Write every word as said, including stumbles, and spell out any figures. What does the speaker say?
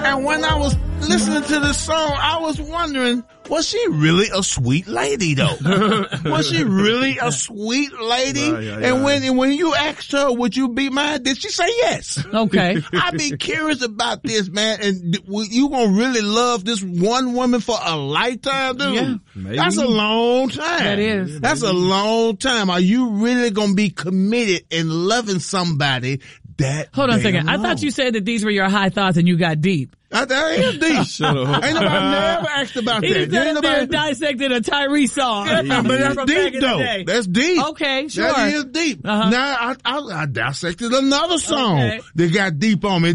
And when I was listening to this song, I was wondering, was she really a sweet lady though? Was she really a sweet lady? Right, yeah, and yeah. when and when you asked her, would you be mine? Did she say yes? Okay. I be curious about this, man. And you gonna really love this one woman for a lifetime, dude? Yeah. Maybe. That's a long time. That is. That's a long time. Are you really gonna be committed in loving somebody that? Hold on a second. I long? thought you said that these were your high thoughts and you got deep. I, that is deep. Shut up. Ain't nobody never asked about He that. just Ain't said they're nobody. dissecting a Tyrese song. Yeah, but that's From back deep in the though. day. That's deep. Okay, sure. That is deep. Uh-huh. Now I, I, I dissected another song Okay. that got deep on me.